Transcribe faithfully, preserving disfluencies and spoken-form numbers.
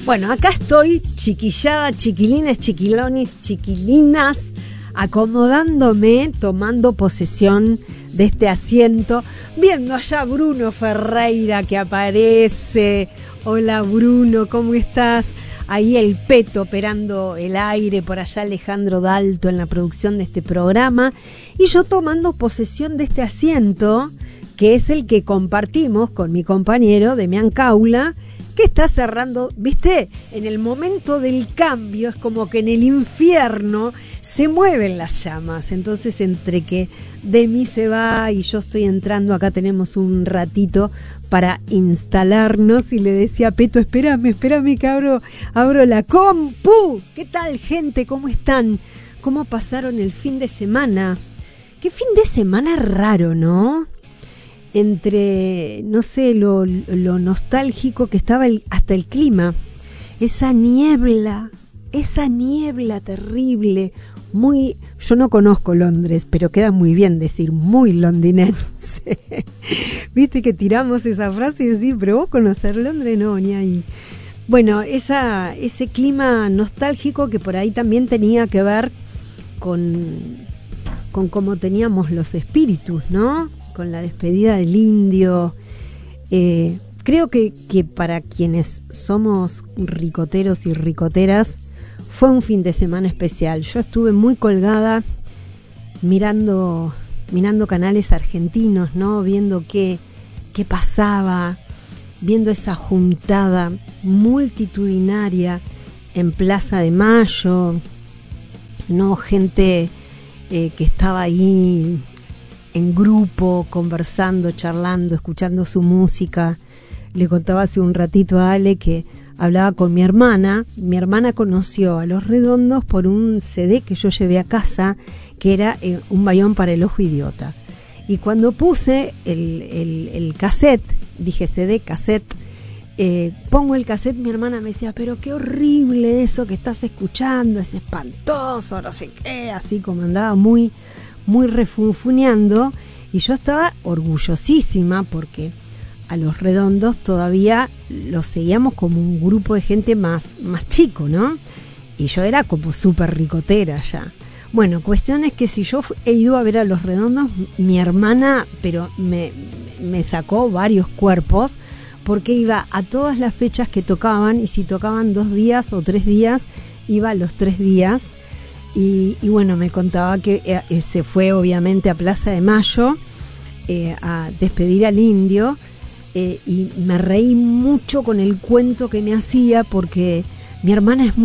Bueno, acá estoy, chiquillada, chiquilines, chiquilonis, chiquilinas, acomodándome, tomando posesión de este asiento, viendo allá a Bruno Ferreira que aparece. Hola Bruno, ¿cómo estás? Ahí el Peto operando el aire, por allá Alejandro Dalto en la producción de este programa, y yo tomando posesión de este asiento, que es el que compartimos con mi compañero Demián Caula, que está cerrando, viste, en el momento del cambio es como que en el infierno se mueven las llamas. Entonces, entre que Demi se va y yo estoy entrando, acá tenemos un ratito para instalarnos, y le decía a Peto, espérame, espérame que abro, abro la compu. ¿Qué tal, gente? ¿Cómo están? ¿Cómo pasaron el fin de semana? Qué fin de semana raro, ¿no? Entre, no sé, lo, lo nostálgico que estaba el, hasta el clima, esa niebla, esa niebla terrible, muy, yo no conozco Londres, pero queda muy bien decir muy londinense. Viste que tiramos esa frase y decís, pero vos conocer Londres, no, ni ahí. Bueno, esa, ese clima nostálgico que por ahí también tenía que ver con, con cómo teníamos los espíritus, ¿no? Con la despedida del indio. Eh, creo que, que para quienes somos ricoteros y ricoteras fue un fin de semana especial. Yo estuve muy colgada mirando, mirando canales argentinos, ¿no? Viendo qué, qué pasaba, viendo esa juntada multitudinaria en Plaza de Mayo, ¿no? Gente eh, que estaba ahí en grupo, conversando, charlando, escuchando su música. Le contaba hace un ratito a Ale que hablaba con mi hermana. Mi hermana conoció a Los Redondos por un C D que yo llevé a casa, que era eh, Un Bayón para el Ojo Idiota. Y cuando puse el, el, el cassette, dije C D, cassette, eh, pongo el cassette, mi hermana me decía, pero qué horrible eso que estás escuchando, es espantoso, no sé qué, así como andaba muy... muy refunfuneando, y yo estaba orgullosísima porque a Los Redondos todavía los seguíamos como un grupo de gente más, más chico, ¿no? Y yo era como súper ricotera ya. Bueno, cuestión es que si yo he ido a ver a Los Redondos, mi hermana, pero me, me sacó varios cuerpos, porque iba a todas las fechas que tocaban, y si tocaban dos días o tres días, iba a los tres días. Y, y bueno, me contaba que eh, se fue obviamente a Plaza de Mayo eh, a despedir al indio, eh, y me reí mucho con el cuento que me hacía, porque mi hermana es